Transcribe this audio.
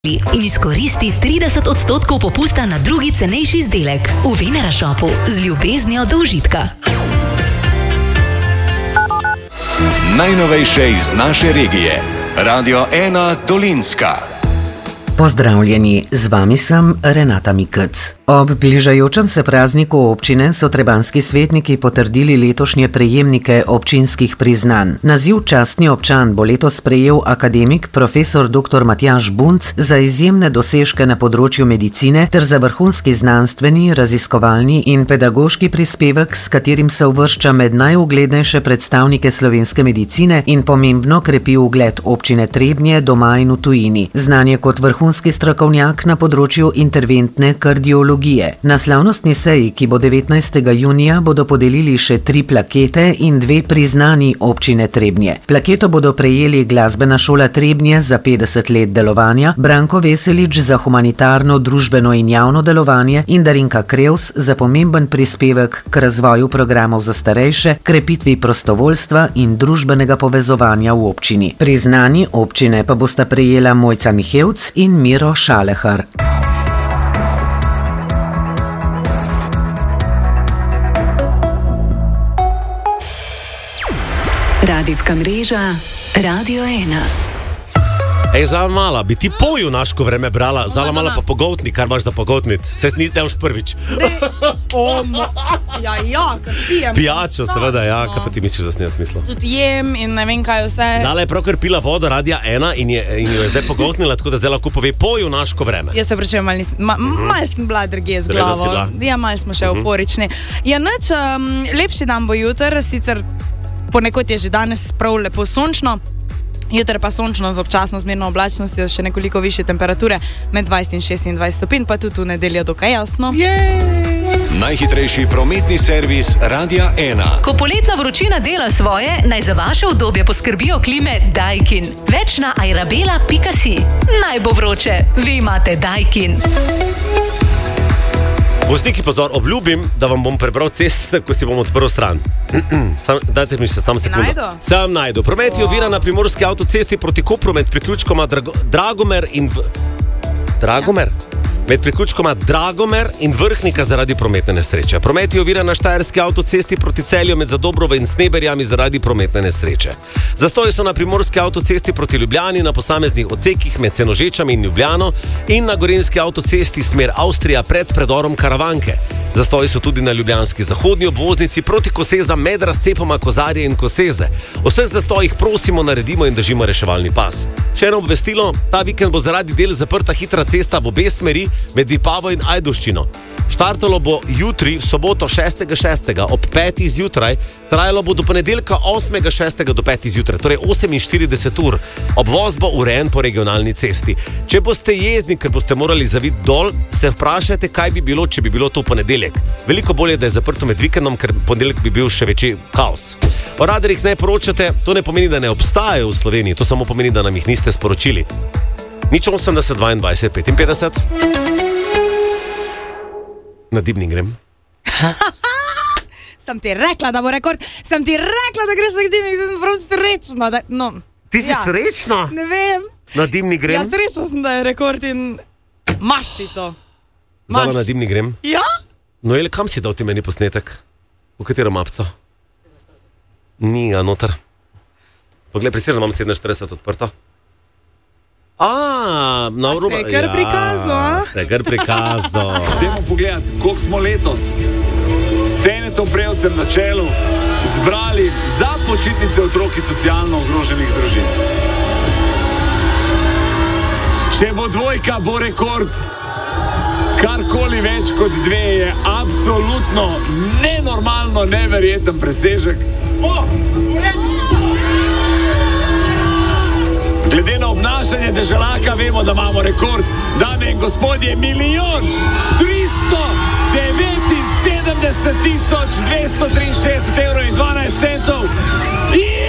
in izkoristi 30% popusta na drugi cenejši izdelek v Venera Shopu z ljubeznijo do užitka. Najnovejše iz naše regije. Radio 1 Dolinska. Pozdravljeni, z vami sem Renata Mikec. Ob bližajočem se prazniku občine so trebanjski svetniki potrdili letošnje prejemnike občinskih priznanj. Naziv častni občan bo letos prejel akademik profesor dr. Matjaž Bunc za izjemne dosežke na področju medicine ter za vrhunski znanstveni, raziskovalni in pedagoški prispevek, s katerim se uvršča med najuglednejše predstavnike slovenske medicine in pomembno krepi ugled občine Trebnje doma in v tujini. Znanje kot vrhunski strokovnjak na področju interventne kardiologije. Na slavnostni seji, ki bo 19. junija, bodo podelili še 3 plakete in 2 priznani občine Trebnje. Plaketo bodo prejeli Glasbena šola Trebnje za 50 let delovanja, Branko Veselič za humanitarno, družbeno in javno delovanje in Darinka Krevs za pomemben prispevek k razvoju programov za starejše, krepitvi prostovoljstva in družbenega povezovanja v občini. Priznani občine pa bosta prejela Mojca Mihevc in Miro Šalehar. Radijska mreža Radio 1. Ej, zala mala, bi ti po junaško vreme brala, zala mala pa pogoltni, kar imaš za pogoltnit. Se ni už prvič. Kar pijem. Pijačo, seveda, ja, kaj pa ti misliš, da snima smisla? Tudi jem in ne vem kaj vse. Zala je pravkar pila vodo Radia 1 in jo je zdaj pogoltnila, tako da zdaj lahko pove po junaško vreme. Jaz se pričem, malo sem bila drugje z glavo. Ja, malo smo še euforični. Ja, nič, lepši dan bo jutr, sicer ponekod je že danes prav lepo sončno. Jutri pa sončno z občasno zmerno oblačnostjo, še nekoliko više temperature, med 20 in 26 stopinj, pa tudi v nedeljo dokaj jasno. Najhitrejši prometni servis Radia 1. Ko poletna vročina dela svoje, naj za vaše udobje poskrbijo klime Daikin. Več na airabela.si. Naj bo vroče, vi imate Daikin. Vozniki, pozor, obljubim, da vam bom prebral ceste, ko si bom odprl stran. Dajte mi še samo sekundo. Sam najdu. Promet je ovira na primorski avtocesti proti Kopru med priključkoma Dragomer in med priključkoma Dragomer in Vrhnika zaradi prometne nesreče. Promet je ovira na štajerski avtocesti proti Celju med Zadobrovo in Sneberjami zaradi prometne nesreče. Zastoji so na primorski avtocesti proti Ljubljani na posameznih odsekih med Senožečami in Ljubljano in na gorenjski avtocesti smer Avstrija pred predorom Karavanke. Zastoji so tudi na ljubljanski zahodni obvoznici proti Koseza med razcepoma Kozarje in Koseze. O vseh zastojih prosimo, naredimo in držimo reševalni pas. Še eno obvestilo, ta vikend bo zaradi del zaprta hitra cesta v obe smeri med Vipavo in Ajdovščino. Štartalo bo jutri, v soboto 6.6. ob 5. zjutraj, trajalo bo do ponedeljka 8.6. do 5. zjutraj, torej 48 ur. Obvoz bo urejen po regionalni cesti. Če boste jezni, ker boste morali zaviti dol, se vprašajte, kaj bi bilo, če bi bilo to ponedeljek. Veliko bolje, da je zaprto med vikendom, ker ponedeljek bi bil še večji kaos. O radarjih ne poročate, to ne pomeni, da ne obstajajo v Sloveniji, to samo pomeni, da nam jih niste sporočili. Nič 80 22 55. Na Dimni grem. Sem ti rekla, da bo rekord. Sem ti rekla, da greš na Dimni, sem prav srečna. Ti si srečna? Ne vem. Na Dimni grem? Ja, srečna sem, da je rekord in maš ti to. Zala na Dimni grem? Ja? No, jel, kam si dal ti meni posnetek? V katero mapco? Ni ga noter. Poglej, prisežno imam 47 odprto. Se je kar prikazal, a? Se je kar prikazal. Dajmo pogledati, koliko smo letos s Cenetom Prevcem na čelu zbrali za počitnice otroki socialno ogroženih družin. Če bo dvojka, bo rekord. Karkoli več kot 2 je absolutno nenormalno, neverjeten presežek. Smo redi. Glede na obnašanje deželaka vemo, da imamo rekord. Dame in gospodje, 1.379.263 € in 12 centov.